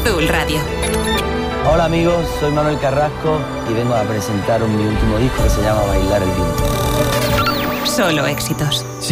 Azul Radio. Hola amigos, soy Manuel Carrasco y vengo a presentar mi último disco que se llama Bailar el Viento. Solo éxitos.